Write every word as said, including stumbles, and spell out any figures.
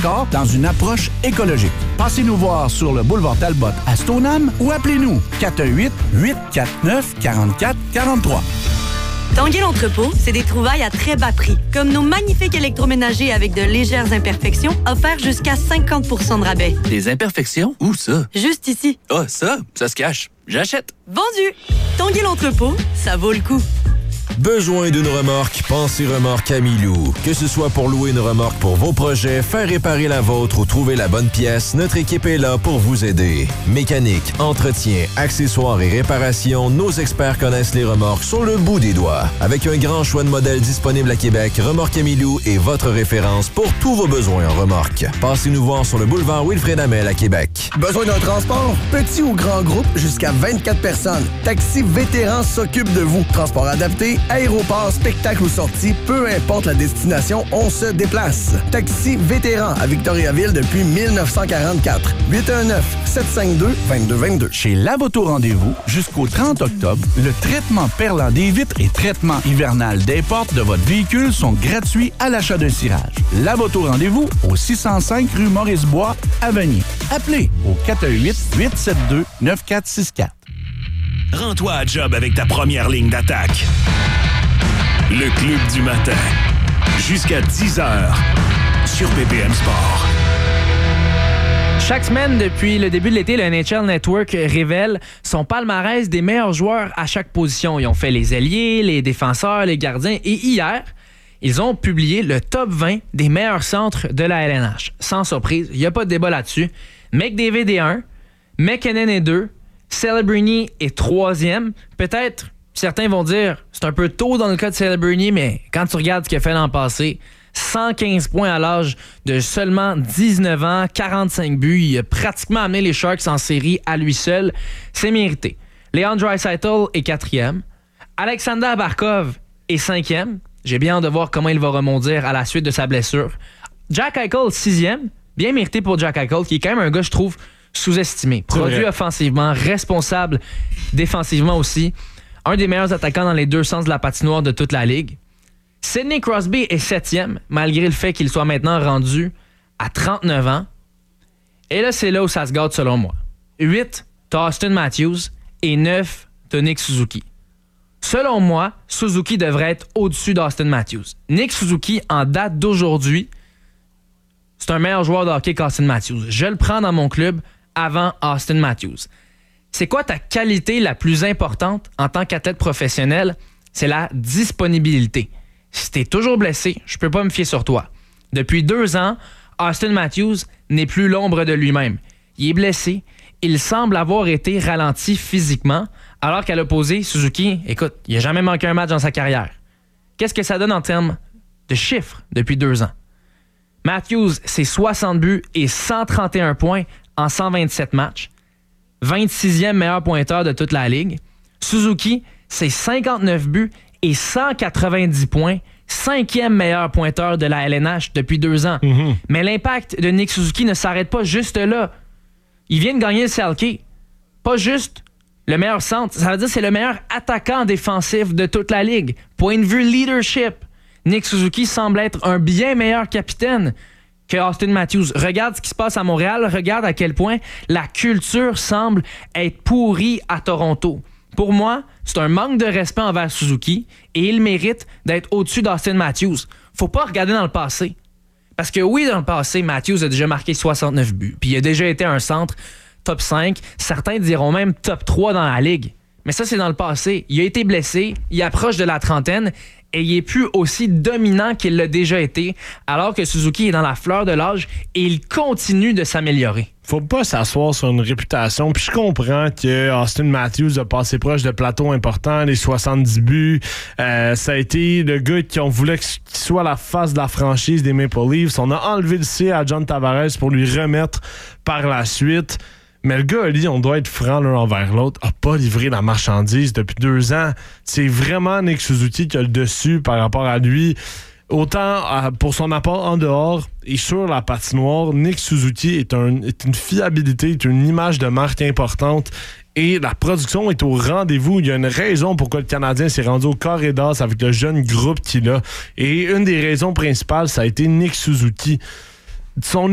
encore dans une approche écologique. Passez-nous voir sur le boulevard Talbot à Stoneham ou appelez-nous quatre un huit, huit quatre neuf, quatre quatre quatre trois. Tanguay l'entrepôt, c'est des trouvailles à très bas prix, comme nos magnifiques électroménagers avec de légères imperfections offerts jusqu'à cinquante pour cent de rabais. Des imperfections? Où ça? Juste ici. Ah, oh, ça? Ça se cache. J'achète. Vendu! Tanguay l'entrepôt, ça vaut le coup. Besoin d'une remorque? Pensez Remorque Camilou. Que ce soit pour louer une remorque pour vos projets, faire réparer la vôtre ou trouver la bonne pièce, notre équipe est là pour vous aider. Mécanique, entretien, accessoires et réparations, nos experts connaissent les remorques sur le bout des doigts. Avec un grand choix de modèles disponibles à Québec, Remorque Camilou est votre référence pour tous vos besoins en remorque. Passez-nous voir sur le boulevard Wilfrid Hamel à Québec. Besoin d'un transport? Petit ou grand groupe, jusqu'à vingt-quatre personnes. Taxi Vétéran s'occupe de vous. Transport adapté, aéroport, spectacle ou sortie, peu importe la destination, on se déplace. Taxi Vétéran à Victoriaville depuis dix-neuf cent quarante-quatre. huit un neuf, sept cinq deux, deux deux deux deux. Chez Lavoto Rendez-vous, jusqu'au trente octobre, le traitement perlant des vitres et traitement hivernal des portes de votre véhicule sont gratuits à l'achat d'un cirage. Lavoto Rendez-vous au six cent cinq rue Maurice-Bois, à Vanier. Appelez au quatre un huit, huit sept deux, neuf quatre six quatre. Rends-toi à job avec ta première ligne d'attaque. Le Club du matin. Jusqu'à dix heures sur B P M Sport. Chaque semaine, depuis le début de l'été, le N H L Network révèle son palmarès des meilleurs joueurs à chaque position. Ils ont fait les ailiers, les défenseurs, les gardiens et hier, ils ont publié le top vingt des meilleurs centres de la L N H. Sans surprise, il n'y a pas de débat là-dessus. McDavid est un, McKinnon est deux, Celebrini est troisième. Peut-être, certains vont dire, c'est un peu tôt dans le cas de Celebrini, mais quand tu regardes ce qu'il a fait l'an passé, cent quinze points à l'âge de seulement dix-neuf ans, quarante-cinq buts. Il a pratiquement amené les Sharks en série à lui seul. C'est mérité. Leon Draisaitl est quatrième. Alexander Barkov est cinquième. J'ai bien hâte de voir comment il va rebondir à la suite de sa blessure. Jack Eichel, sixième. Bien mérité pour Jack Eichel, qui est quand même un gars, je trouve, sous-estimé. Produit offensivement, responsable défensivement aussi. Un des meilleurs attaquants dans les deux sens de la patinoire de toute la Ligue. Sidney Crosby est septième, malgré le fait qu'il soit maintenant rendu à trente-neuf ans. Et là, c'est là où ça se gâte selon moi. huit, t'as Austin Matthews et neuf, t'as Nick Suzuki. Selon moi, Suzuki devrait être au-dessus d'Austin Matthews. Nick Suzuki, en date d'aujourd'hui, c'est un meilleur joueur de hockey qu'Austin Matthews. Je le prends dans mon club avant Austin Matthews. C'est quoi ta qualité la plus importante en tant qu'athlète professionnel? C'est la disponibilité. Si t'es toujours blessé, je peux pas me fier sur toi. Depuis deux ans, Austin Matthews n'est plus l'ombre de lui-même. Il est blessé. Il semble avoir été ralenti physiquement, alors qu'à l'opposé, Suzuki, écoute, il n'a jamais manqué un match dans sa carrière. Qu'est-ce que ça donne en termes de chiffres depuis deux ans? Matthews, c'est soixante buts et cent trente et un points en cent vingt-sept matchs. vingt-sixième meilleur pointeur de toute la Ligue. Suzuki, c'est cinquante-neuf buts et cent quatre-vingt-dix points. Cinquième meilleur pointeur de la L N H depuis deux ans. Mm-hmm. Mais l'impact de Nick Suzuki ne s'arrête pas juste là. Il vient de gagner le Selke. Pas juste le meilleur centre. Ça veut dire que c'est le meilleur attaquant défensif de toute la Ligue. Point de vue leadership, Nick Suzuki semble être un bien meilleur capitaine que Austin Matthews. Regarde ce qui se passe à Montréal. Regarde à quel point la culture semble être pourrie à Toronto. Pour moi, c'est un manque de respect envers Suzuki et il mérite d'être au-dessus d'Austin Matthews. Faut pas regarder dans le passé. Parce que oui, dans le passé, Matthews a déjà marqué soixante-neuf buts. Puis il a déjà été un centre top cinq. Certains diront même top trois dans la Ligue. Mais ça, c'est dans le passé. Il a été blessé, il approche de la trentaine et il est plus aussi dominant qu'il l'a déjà été, alors que Suzuki est dans la fleur de l'âge et il continue de s'améliorer. Faut pas s'asseoir sur une réputation. Puis je comprends que Austin Matthews a passé proche de plateaux importants, les soixante-dix buts. Euh, ça a été le gars qui on voulait qu'il soit la face de la franchise des Maple Leafs. On a enlevé le C à John Tavares pour lui remettre par la suite. Mais le gars, lui, on doit être franc l'un envers l'autre, a pas livré la marchandise depuis deux ans. C'est vraiment Nick Suzuki qui a le dessus par rapport à lui. Autant pour son apport en dehors et sur la patinoire, Nick Suzuki est, un, est une fiabilité, est une image de marque importante et la production est au rendez-vous. Il y a une raison pourquoi le Canadien s'est rendu au Corridors avec le jeune groupe qu'il a. Et une des raisons principales, ça a été Nick Suzuki. Son